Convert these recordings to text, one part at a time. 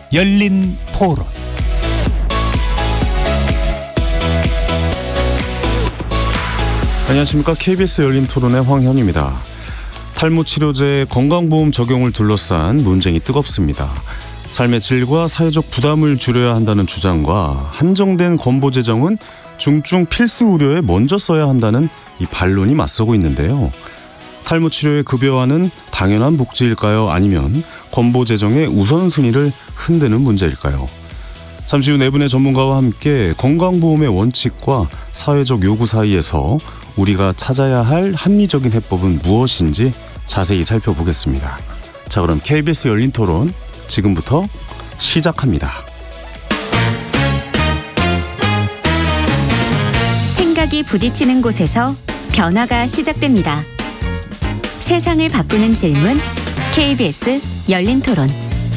열린 토론. 안녕하십니까. KBS 열린 토론의 황현입니다. 탈모 치료제 건강보험 적용을 둘러싼 논쟁이 뜨겁습니다. 삶의 질과 사회적 부담을 줄여야 한다는 주장과 한정된 권고 제정은 중증 필수 의료에 먼저 써야 한다는 이 반론이 맞서고 있는데요. 탈모 치료의 급여화는 당연한 복지일까요? 아니면 권고 제정의 우선순위를 흔드는 문제일까요? 잠시 후 네 분의 전문가와 함께 건강보험의 원칙과 사회적 요구 사이에서 우리가 찾아야 할 합리적인 해법은 무엇인지 자세히 살펴보겠습니다. 자, 그럼 KBS 열린 토론 지금부터 시작합니다. 생각이 부딪히는 곳에서 변화가 시작됩니다. 세상을 바꾸는 질문, KBS 열린 토론.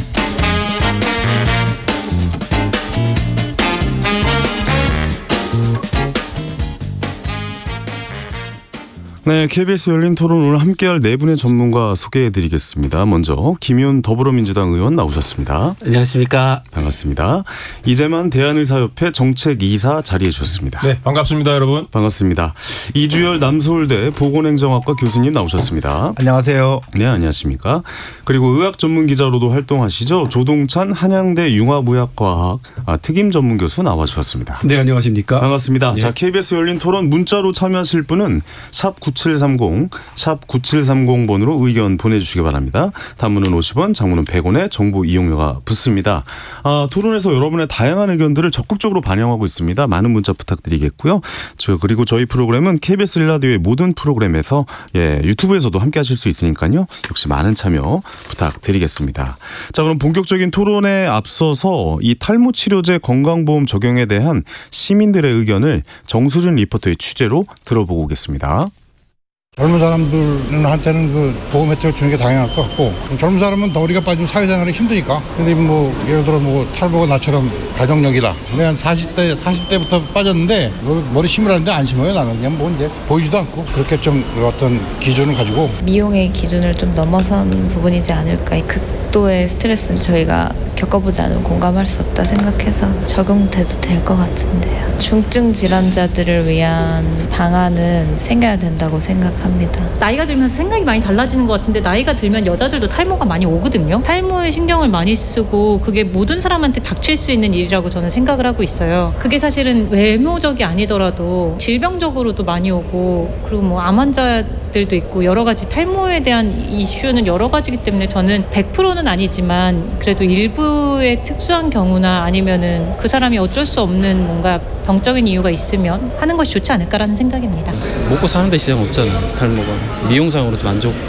네, KBS 열린 토론 오늘 함께할 네 분의 전문가 소개해드리겠습니다. 먼저 김윤 더불어민주당 의원 나오셨습니다. 안녕하십니까. 반갑습니다. 이재만 대한의사협회 정책이사 자리해 주셨습니다. 네, 반갑습니다, 여러분. 반갑습니다. 이주열 남서울대 보건행정학과 교수님 나오셨습니다. 안녕하세요. 네, 안녕하십니까. 그리고 의학 전문 기자로도 활동하시죠. 조동찬 한양대 융합의학과학 특임 전문 교수 나와주셨습니다. 네, 안녕하십니까. 반갑습니다. 네. 자, KBS 열린 토론 문자로 참여하실 분은 샵 9730, 샵 9730번으로 의견 보내주시기 바랍니다. 단문은 50원, 장문은 100원의 정보 이용료가 붙습니다. 토론에서 여러분의 다양한 의견들을 적극적으로 반영하고 있습니다. 많은 문자 부탁드리겠고요. 그리고 저희 프로그램은 KBS 1라디오의 모든 프로그램에서 유튜브에서도 함께 하실 수 있으니까요. 역시 많은 참여 부탁드리겠습니다. 자, 그럼 본격적인 토론에 앞서서 이 탈모 치료제 건강보험 적용에 대한 시민들의 의견을 정수진 리포터의 취재로 들어보고 오겠습니다. 젊은 사람들한테는 그 보험 혜택을 주는 게 당연할 것 같고, 젊은 사람은 덩어리가 빠지면 사회생활이 힘드니까. 근데 뭐 예를 들어 뭐 탈모가 나처럼 가정력이다. 내가 한 40대부터 빠졌는데 머리 심으라는데 안 심어요. 나는 그냥 뭐 이제 보이지도 않고. 그렇게 좀 어떤 기준을 가지고 미용의 기준을 좀 넘어선 부분이지 않을까. 이 극도의 스트레스는 저희가 겪어보지 않으면 공감할 수 없다 생각해서 적용돼도 될 것 같은데요. 중증 질환자들을 위한 방안은 생겨야 된다고 생각합니다. 나이가 들면서 생각이 많이 달라지는 것 같은데, 나이가 들면 여자들도 탈모가 많이 오거든요. 탈모에 신경을 많이 쓰고 그게 모든 사람한테 닥칠 수 있는 일이라고 저는 생각을 하고 있어요. 그게 사실은 외모적이 아니더라도 질병적으로도 많이 오고, 그리고 뭐 암 환자들도 있고 여러 가지 탈모에 대한 이슈는 여러 가지이기 때문에 저는 100%는 아니지만 그래도 일부의 특수한 경우나 아니면은 그 사람이 어쩔 수 없는 뭔가 병적인 이유가 있으면 하는 것이 좋지 않을까라는 생각입니다. 먹고 사는 데 지장 없잖아. 탈모가 미용상으로 좀 안 좋고